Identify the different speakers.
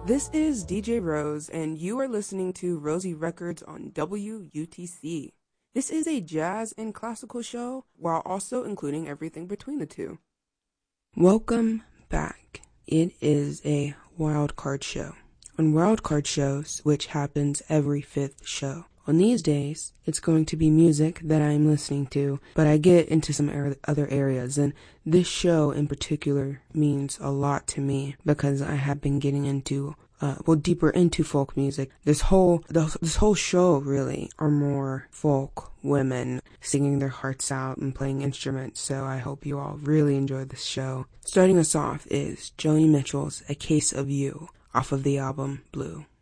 Speaker 1: This is DJ Rose, and you are listening to Rosie Records on WUTC. This is a jazz and classical show, while also including everything between the two. Welcome back. It is a wild card show. On wild card shows, which happens every fifth show. On these days, it's going to be music that I'm listening to, but I get into some other areas, and this show in particular means a lot to me because I have been getting into, deeper into folk music. This whole show really are more folk women singing their hearts out and playing instruments, so I hope you all really enjoy this show. Starting us off is Joni Mitchell's A Case of You off of the album Blue.